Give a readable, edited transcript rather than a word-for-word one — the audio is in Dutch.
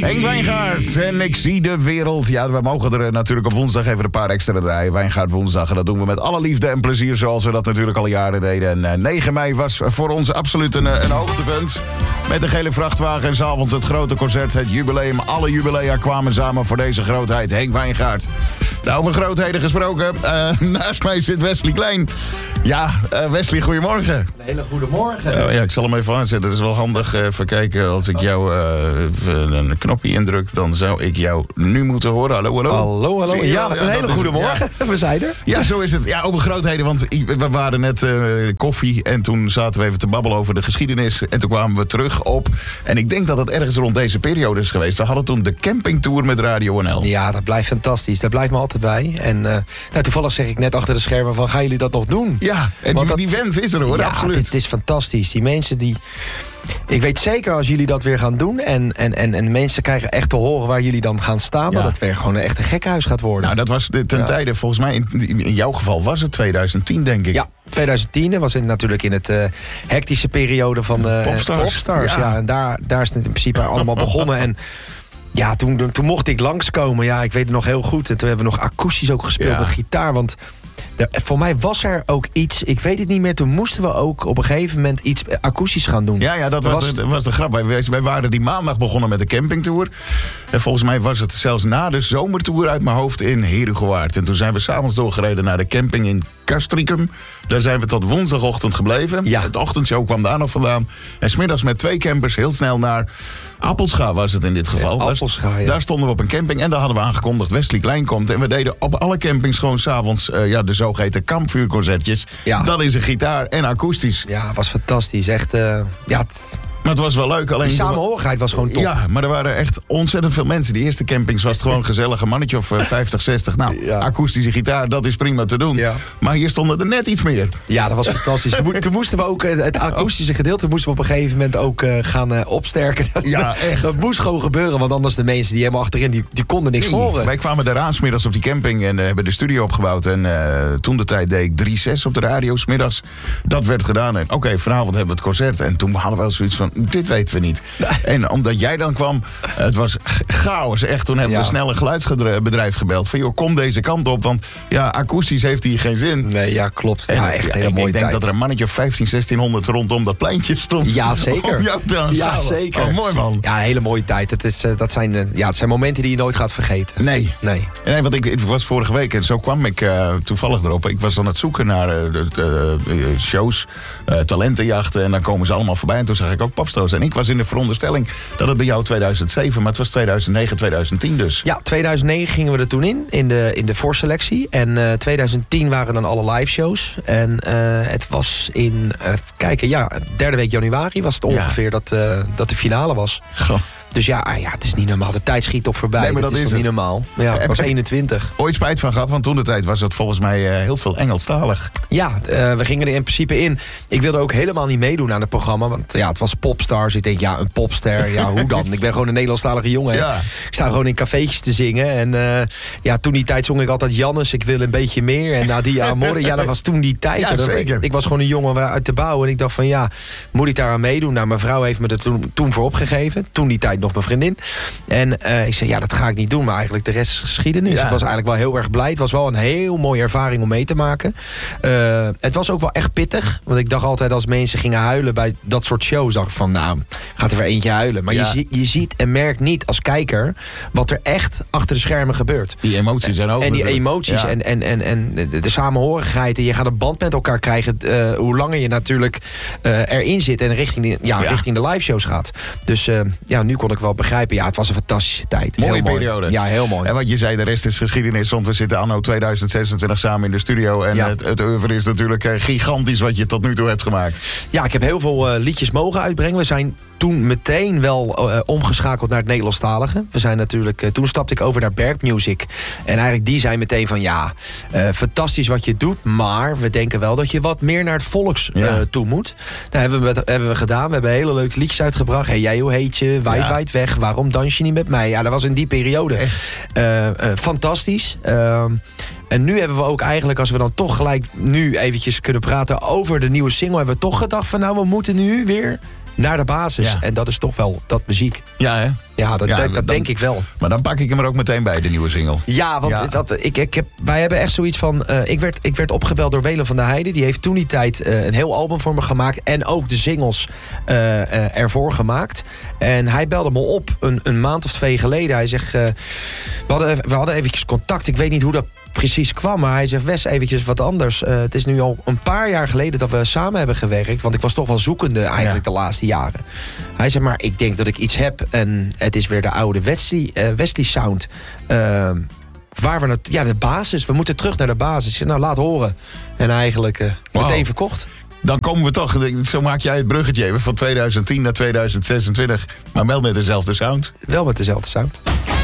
Henk Wijngaard en Ik zie de wereld. Ja, we mogen er natuurlijk op woensdag even een paar extra draaien. Wijngaard woensdag. En dat doen we met alle liefde en plezier, zoals we dat natuurlijk al jaren deden. En 9 mei was voor ons absoluut een hoogtepunt. Met de gele vrachtwagen en 's avonds het grote concert, het jubileum. Alle jubilea kwamen samen voor deze grootheid. Henk Wijngaard. Nou, over grootheden gesproken. Naast mij zit Wesley Klein. Ja, Wesley, goedemorgen. Een hele goede morgen. Ja, ik zal hem even aanzetten. Dat is wel handig. Even kijken, als ik jou een knopje indruk, dan zou ik jou nu moeten horen. Hallo, hallo. Hallo. Ja, een hele goede morgen. Ja. We zijn er. Ja, zo is het. Ja, over grootheden, want we waren net koffie en toen zaten we even te babbelen over de geschiedenis. En toen kwamen we terug op, en ik denk dat het ergens rond deze periode is geweest. We hadden toen de campingtour met Radio NL. Ja, dat blijft fantastisch. Dat blijft me altijd bij. En nou, toevallig zeg ik net achter de schermen van, gaan jullie dat nog doen? Ja, en die wens is er hoor, ja, absoluut. Het is fantastisch. Die mensen die... Ik weet zeker als jullie dat weer gaan doen en mensen krijgen echt te horen waar jullie dan gaan staan, dat het weer gewoon echt een gekhuis gaat worden. Nou, dat was ten tijde, volgens mij, in jouw geval was het 2010, denk ik. Ja, 2010 was natuurlijk in het hectische periode van de Popstars. Ja, en daar is het in principe allemaal begonnen. En ja, toen mocht ik langskomen. Ja, ik weet het nog heel goed. En toen hebben we nog akoestisch ook gespeeld met gitaar, want... voor mij was er ook iets, ik weet het niet meer... toen moesten we ook op een gegeven moment iets akoestisch gaan doen. Ja, dat was de grap. Wij waren die maandag begonnen met de campingtour. En volgens mij was het zelfs na de zomertour uit mijn hoofd in Herugewaard. En toen zijn we 's avonds doorgereden naar de camping in Castricum. Daar zijn we tot woensdagochtend gebleven. Ja. Het ochtendshow kwam daar nog vandaan. En 's middags met 2 campers heel snel naar Appelscha was het in dit geval. Appelscha, Daar stonden we op een camping en daar hadden we aangekondigd Wesley Klein komt. En we deden op alle campings gewoon 's avonds de zogeheten kampvuurconcertjes. Ja. Dat is een gitaar en akoestisch. Ja, was fantastisch. Echt, maar het was wel leuk. Alleen die samenhorigheid was gewoon top. Ja, maar er waren echt ontzettend veel mensen. Die eerste campings was het gewoon gezellig. Een mannetje of 50, 60. Nou, akoestische gitaar, dat is prima te doen. Ja. Maar hier stonden er net iets meer. Ja, dat was fantastisch. Toen moesten we ook het akoestische gedeelte moesten we op een gegeven moment ook gaan opsterken. Ja, echt. Dat moest gewoon gebeuren. Want anders de mensen die helemaal achterin, die konden niks horen. Wij kwamen eraan 's middags op die camping en hebben de studio opgebouwd. En toen de tijd deed ik 3-6 op de radio 's middags. Dat werd gedaan. En oké, vanavond hebben we het concert. En toen hadden we wel zoiets van, dit weten we niet. En omdat jij dan kwam, het was chaos echt. Toen hebben we snel een geluidsbedrijf gebeld. Van joh, kom deze kant op, want ja, akoestisch heeft hier geen zin. Nee, ja, klopt. Ja, echt hele mooie tijd. Ik denk dat er een mannetje of 1600 rondom dat pleintje stond. Ja, zeker. Om jou te aanschouwen. Ja, zeker. Oh, mooi man. Ja, een hele mooie tijd. Het zijn momenten die je nooit gaat vergeten. Nee, want ik was vorige week en zo kwam ik toevallig erop. Ik was aan het zoeken naar shows, talentenjachten en dan komen ze allemaal voorbij. En toen zag ik ook Popstars. En ik was in de veronderstelling dat het bij jou 2007, maar het was 2009, 2010 dus. Ja, 2009 gingen we er toen in de voorselectie. En 2010 waren dan alle live shows. En het was in, derde week januari was het ongeveer dat de finale was. Goh. Dus ja, het is niet normaal. De tijd schiet toch voorbij. Nee, maar dat is niet normaal. Ja, het was 21. Ooit spijt van gehad, want toen de tijd was het volgens mij heel veel Engelstalig. Ja, we gingen er in principe in. Ik wilde ook helemaal niet meedoen aan het programma. Want ja, het was Popstars. Ik denk, een popster. Ja, hoe dan? Ik ben gewoon een Nederlandstalige jongen. Ja. Ik sta gewoon in cafeetjes te zingen. En toen die tijd zong ik altijd Jannes, ik wil een beetje meer. En Nadia Amore. Ja, dat was toen die tijd. Ja, zeker. Ik was gewoon een jongen uit de bouw. En ik dacht van, moet ik daaraan meedoen? Nou, mijn vrouw heeft me er toen voor opgegeven. Toen die tijd nog mijn vriendin. En ik zei, dat ga ik niet doen. Maar eigenlijk de rest is geschiedenis. Ik was eigenlijk wel heel erg blij. Het was wel een heel mooie ervaring om mee te maken. Het was ook wel echt pittig. Want ik dacht altijd als mensen gingen huilen bij dat soort shows, dacht ik van, gaat er weer eentje huilen. Maar je ziet en merkt niet als kijker wat er echt achter de schermen gebeurt. Die emoties zijn ook. En die emoties en de samenhorigheid. En je gaat een band met elkaar krijgen. Hoe langer je natuurlijk erin zit en richting de live shows gaat. Dus nu kon ik wel begrijpen. Ja, het was een fantastische tijd. Mooie periode. Ja, heel mooi. En wat je zei, de rest is geschiedenis. Want we zitten anno 2026 samen in de studio. En het oeuvre is natuurlijk gigantisch wat je tot nu toe hebt gemaakt. Ja, ik heb heel veel liedjes mogen uitbrengen. We zijn toen meteen wel omgeschakeld naar het Nederlandstalige. We zijn natuurlijk, toen stapte ik over naar Berg Music. En eigenlijk die zei meteen van fantastisch wat je doet, maar we denken wel dat je wat meer naar het volks toe moet. Nou, hebben we gedaan. We hebben hele leuke liedjes uitgebracht. Hey, jij, hoe heet je? Wijd weg. Waarom dans je niet met mij? Ja, dat was in die periode fantastisch. En nu hebben we ook eigenlijk, als we dan toch gelijk nu eventjes kunnen praten over de nieuwe single, hebben we toch gedacht van we moeten nu weer naar de basis. Ja. En dat is toch wel dat muziek. Ja, hè? Ja, dat denk ik wel. Maar dan pak ik hem er ook meteen bij, de nieuwe single. Ja, want wij hebben echt zoiets van... Ik werd opgebeld door Welen van der Heijden. Die heeft toen die tijd een heel album voor me gemaakt. En ook de singles ervoor gemaakt. En hij belde me op een maand of 2 geleden. Hij zegt... We hadden eventjes contact. Ik weet niet hoe dat precies kwam. Maar hij zegt, Wes, eventjes wat anders. Het is nu al een paar jaar geleden dat we samen hebben gewerkt. Want ik was toch wel zoekende eigenlijk de laatste jaren. Hij zegt, maar ik denk dat ik iets heb. En het is weer de oude Wesley sound. Waar we de basis. We moeten terug naar de basis. Nou, laat horen. En eigenlijk meteen verkocht. Dan komen we toch, zo maak jij het bruggetje even van 2010 naar 2026. Maar wel met dezelfde sound. Wel met dezelfde sound.